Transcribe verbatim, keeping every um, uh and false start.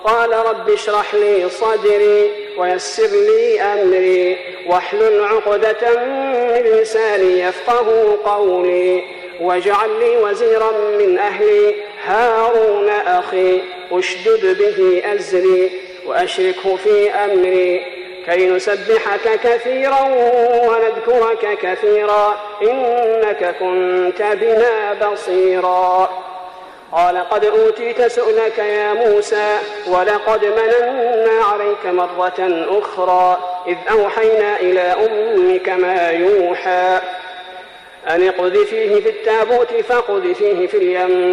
قال رب اشرح لي صدري ويسر لي أمري واحلل عقدة من لساني يفقه قولي واجعل لي وزيرا من أهلي هارون أخي أشدد به أزري وأشركه في أمري كي نسبحك كثيرا ونذكرك كثيرا إنك كنت بنا بصيرا. قال قد أوتيت سؤلك يا موسى ولقد مننا عليك مرة أخرى إذ أوحينا إلى أمك ما يوحى أن اقذفيه في التابوت فاقذفيه في اليم